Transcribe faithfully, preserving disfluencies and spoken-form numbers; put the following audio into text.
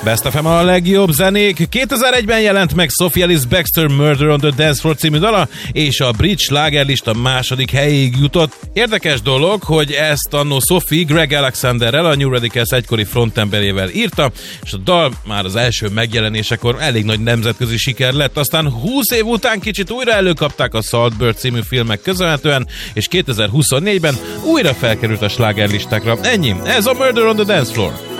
Best ef em a legjobb zenék. kétezer-egyben jelent meg Sophie Ellis Bextor Murder on the Dance Floor című dala, és a brit slágerlista második helyéig jutott. Érdekes dolog, hogy ezt annó Sophie Greg Alexanderrel, a New Radicals egykori frontemberével írta, és a dal már az első megjelenésekor elég nagy nemzetközi siker lett, aztán húsz év után kicsit újra előkapták a Saltburn című filmek köszönhetően, és kétezer-huszonnégyben újra felkerült a slágerlistákra. Ennyi, ez a Murder on the Dance Floor.